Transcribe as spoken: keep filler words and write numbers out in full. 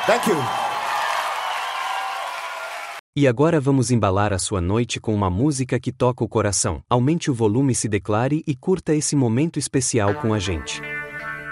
Thank you. E agora vamos embalar a sua noite com uma música que toca o coração. Aumente o volume, se declare e curta esse momento especial com a gente.